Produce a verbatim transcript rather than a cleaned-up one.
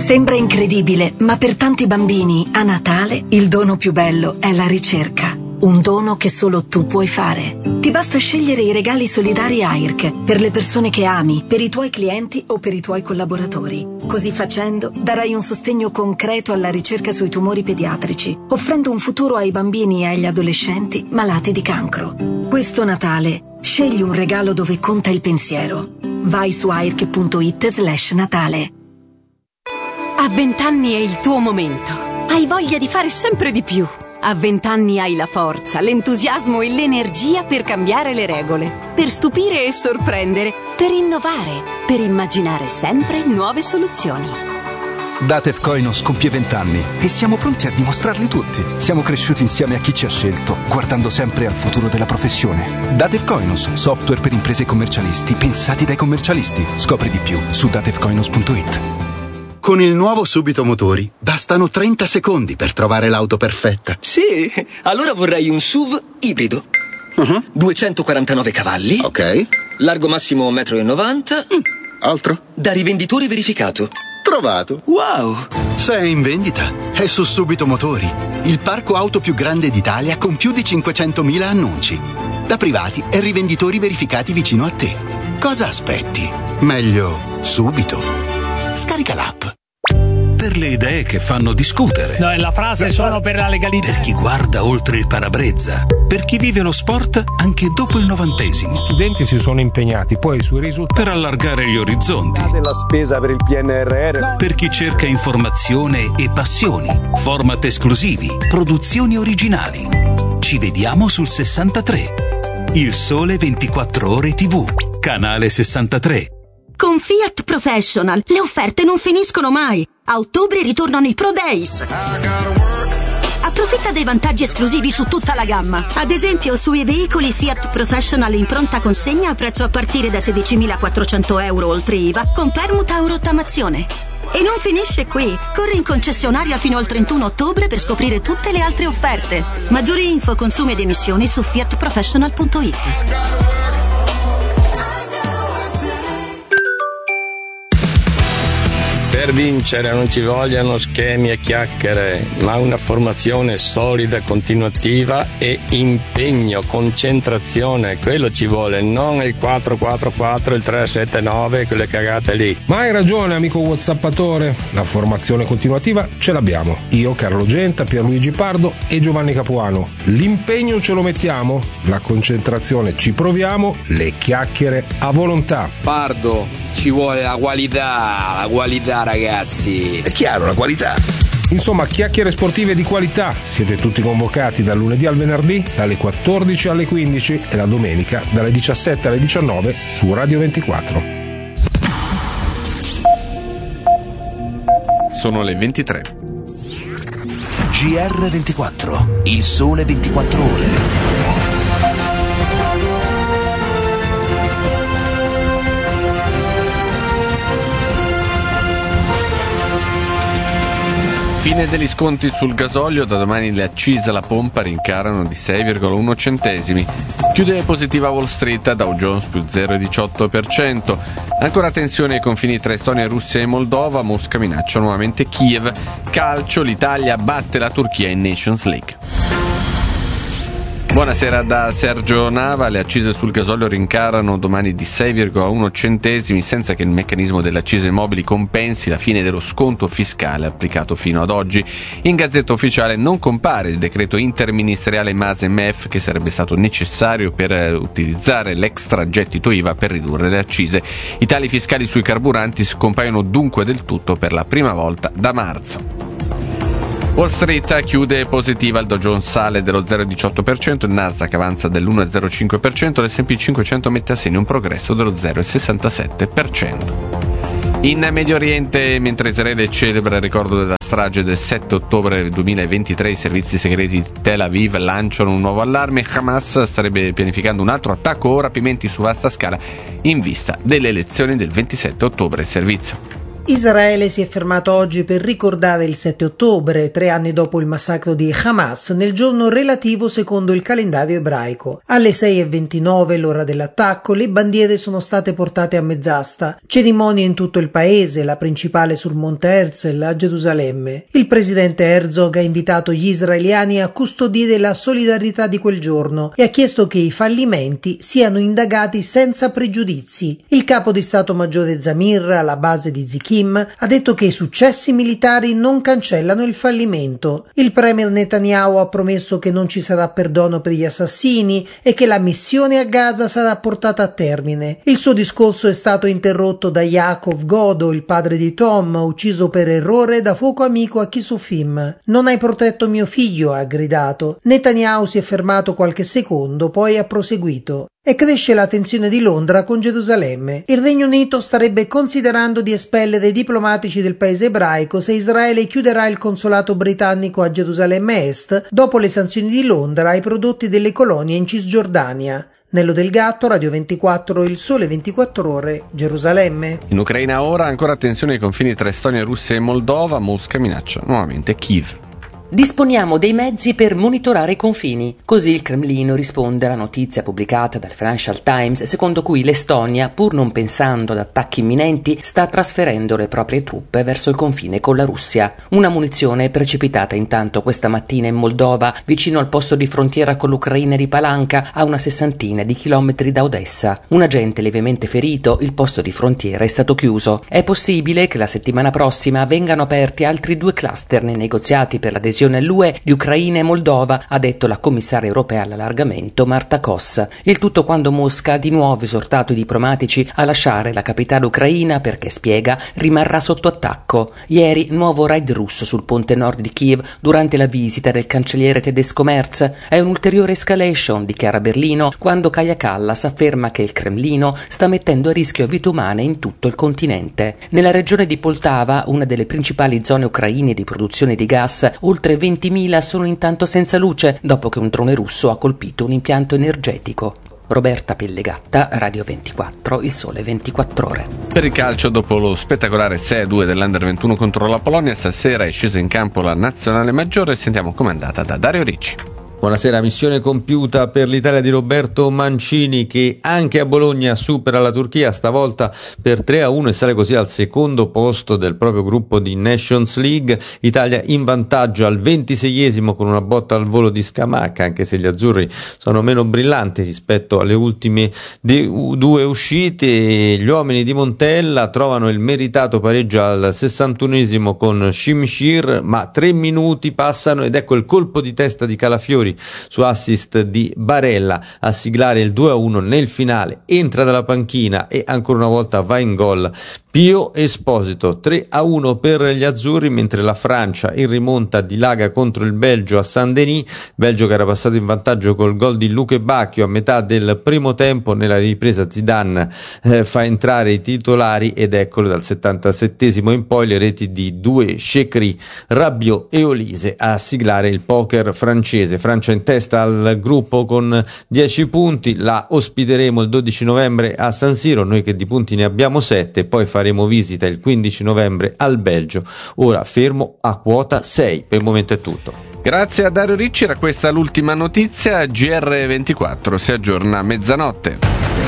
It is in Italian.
Sembra incredibile, ma per tanti bambini a Natale il dono più bello è la ricerca. Un dono che solo tu puoi fare. Ti basta scegliere i regali solidari A I R C per le persone che ami, per i tuoi clienti o per i tuoi collaboratori. Così facendo darai un sostegno concreto alla ricerca sui tumori pediatrici, offrendo un futuro ai bambini e agli adolescenti malati di cancro. Questo Natale scegli un regalo dove conta il pensiero. Vai su airc.it slash Natale. A vent'anni è il tuo momento. Hai voglia di fare sempre di più. A vent'anni hai la forza, l'entusiasmo e l'energia per cambiare le regole, per stupire e sorprendere, per innovare, per immaginare sempre nuove soluzioni. Datev Koinos compie vent'anni e siamo pronti a dimostrarli tutti. Siamo cresciuti insieme a chi ci ha scelto, guardando sempre al futuro della professione. Datev Koinos, software per imprese e commercialisti, pensati dai commercialisti. Scopri di più su datev koinos punto it. Con il nuovo Subito Motori bastano trenta secondi per trovare l'auto perfetta. Sì, allora vorrei un S U V ibrido. Uh-huh. duecentoquarantanove cavalli. Ok. Largo massimo un metro e novanta. Mm. Altro? Da rivenditore verificato. Trovato. Wow. Se è in vendita, è su Subito Motori, il parco auto più grande d'Italia con più di cinquecentomila annunci. Da privati e rivenditori verificati vicino a te. Cosa aspetti? Meglio subito. Scarica l'app. Per le idee che fanno discutere. No, la frase sono per la legalità. Per chi guarda oltre il parabrezza. Per chi vive lo sport anche dopo il novantesimo. Gli studenti si sono impegnati poi sui risultati. Per allargare gli orizzonti. Della spesa per il P N R R. Per chi cerca informazione e passioni. Format esclusivi. Produzioni originali. Ci vediamo sul sessantatré. Il Sole ventiquattro Ore tivù. Canale sessantatré. Con Fiat Professional le offerte non finiscono mai. A ottobre ritornano i Pro Days. Approfitta dei vantaggi esclusivi su tutta la gamma. Ad esempio sui veicoli Fiat Professional in pronta consegna a prezzo a partire da sedicimilaquattrocento euro oltre I V A con permuta o rottamazione. E non finisce qui. Corri in concessionaria fino al trentuno ottobre per scoprire tutte le altre offerte. Maggiori info, consumi ed emissioni su fiat professional punto it. Per vincere non ci vogliono schemi e chiacchiere, ma una formazione solida, continuativa e impegno, concentrazione. Quello ci vuole, non il quattro quattro quattro, il tre sette nove, quelle cagate lì. Ma hai ragione, amico whatsappatore. La formazione continuativa ce l'abbiamo. Io, Carlo Genta, Pierluigi Pardo e Giovanni Capuano. L'impegno ce lo mettiamo, la concentrazione ci proviamo, le chiacchiere a volontà. Pardo, ci vuole la qualità, la qualità ragazzi. È chiaro, la qualità. Insomma, chiacchiere sportive di qualità. Siete tutti convocati dal lunedì al venerdì, dalle quattordici alle quindici e la domenica dalle diciassette alle diciannove su Radio ventiquattro. Sono le ventitré. G R ventiquattro, il sole ventiquattro ore. Fine degli sconti sul gasolio, da domani le accise alla pompa rincarano di sei virgola uno centesimi. Chiude positiva Wall Street, Dow Jones più zero virgola diciotto per cento. Ancora tensione ai confini tra Estonia, Russia e Moldova, Mosca minaccia nuovamente Kiev. Calcio, l'Italia batte la Turchia in Nations League. Buonasera da Sergio Nava. Le accise sul gasolio rincarano domani di sei virgola uno centesimi senza che il meccanismo delle accise mobili compensi la fine dello sconto fiscale applicato fino ad oggi. In Gazzetta Ufficiale non compare il decreto interministeriale Mase-M E F che sarebbe stato necessario per utilizzare l'extragettito I V A per ridurre le accise. I tagli fiscali sui carburanti scompaiono dunque del tutto per la prima volta da marzo. Wall Street chiude positiva, il Dow Jones sale dello zero virgola diciotto per cento, il Nasdaq avanza dell'uno virgola zero cinque per cento, l'S and P cinquecento mette a segno un progresso dello zero virgola sessantasette per cento. In Medio Oriente, mentre Israele celebra il ricordo della strage del sette ottobre duemilaventitré, i servizi segreti di Tel Aviv lanciano un nuovo allarme. Hamas starebbe pianificando un altro attacco o rapimenti su vasta scala in vista delle elezioni del ventisette ottobre. Servizio. Israele si è fermato oggi per ricordare il sette ottobre, tre anni dopo il massacro di Hamas, nel giorno relativo secondo il calendario ebraico. Alle sei e ventinove, l'ora dell'attacco, le bandiere sono state portate a mezz'asta. Cerimonie in tutto il paese, la principale sul Monte Herzl a Gerusalemme. Il presidente Herzog ha invitato gli israeliani a custodire la solidarietà di quel giorno e ha chiesto che i fallimenti siano indagati senza pregiudizi. Il capo di Stato Maggiore Zamir, alla base di Zichim, ha detto che i successi militari non cancellano il fallimento. Il premier Netanyahu ha promesso che non ci sarà perdono per gli assassini e che la missione a Gaza sarà portata a termine. Il suo discorso è stato interrotto da Yaakov Godo, il padre di Tom, ucciso per errore da fuoco amico a Kisufim. Non hai protetto mio figlio, ha gridato. Netanyahu si è fermato qualche secondo, poi ha proseguito. E cresce la tensione di Londra con Gerusalemme. Il Regno Unito starebbe considerando di espellere i diplomatici del paese ebraico se Israele chiuderà il consolato britannico a Gerusalemme Est dopo le sanzioni di Londra ai prodotti delle colonie in Cisgiordania. Nello Del Gatto, Radio ventiquattro, Il Sole ventiquattro Ore, Gerusalemme. In Ucraina ora ancora tensione ai confini tra Estonia, Russia e Moldova. Mosca minaccia nuovamente Kiev. Disponiamo dei mezzi per monitorare i confini. Così il Cremlino risponde alla notizia pubblicata dal Financial Times secondo cui l'Estonia, pur non pensando ad attacchi imminenti, sta trasferendo le proprie truppe verso il confine con la Russia. Una munizione è precipitata intanto questa mattina in Moldova, vicino al posto di frontiera con l'Ucraina di Palanca, a una sessantina di chilometri da Odessa. Un agente lievemente ferito, il posto di frontiera è stato chiuso. È possibile che la settimana prossima vengano aperti altri due cluster nei negoziati per l'adesione all'U E di Ucraina e Moldova, ha detto la commissaria europea all'allargamento Marta Kos. Il tutto quando Mosca ha di nuovo esortato i diplomatici a lasciare la capitale ucraina perché, spiega, rimarrà sotto attacco. Ieri nuovo raid russo sul ponte nord di Kiev durante la visita del cancelliere tedesco Merz. È un'ulteriore escalation, dichiara Berlino, quando Kaja Kallas afferma che il Cremlino sta mettendo a rischio vite umane in tutto il continente. Nella regione di Poltava, una delle principali zone ucraine di produzione di gas, oltre ventimila sono intanto senza luce dopo che un drone russo ha colpito un impianto energetico. Roberta Pellegatta, Radio ventiquattro, Il Sole ventiquattro Ore. Per il calcio, dopo lo spettacolare sei a due dell'Under ventuno contro la Polonia, stasera è scesa in campo la nazionale maggiore. Sentiamo com'è andata da Dario Ricci. Buonasera, missione compiuta per l'Italia di Roberto Mancini, che anche a Bologna supera la Turchia, stavolta per tre a uno, e sale così al secondo posto del proprio gruppo di Nations League. Italia in vantaggio al ventiseiesimo con una botta al volo di Scamacca, anche se gli azzurri sono meno brillanti rispetto alle ultime due uscite. Gli uomini di Montella trovano il meritato pareggio al sessantunesimo con Shimshir, ma tre minuti passano ed ecco il colpo di testa di Calafiori su assist di Barella a siglare il due a uno nel finale. Entra dalla panchina e ancora una volta va in gol Pio Esposito. Tre a uno per gli azzurri, mentre la Francia in rimonta dilaga contro il Belgio a Saint-Denis. Belgio che era passato in vantaggio col gol di Luque Bacchio a metà del primo tempo. Nella ripresa Zidane eh, fa entrare i titolari ed eccolo dal settantasettesimo in poi le reti di due Chekri, Rabiot e Olise a siglare il poker francese. Francia in testa al gruppo con dieci punti, la ospiteremo il dodici novembre a San Siro, noi che di punti ne abbiamo sette, poi faremo visita il quindici novembre al Belgio. Ora fermo a quota sei, per il momento è tutto. Grazie a Dario Ricci, era questa l'ultima notizia. G R ventiquattro si aggiorna a mezzanotte.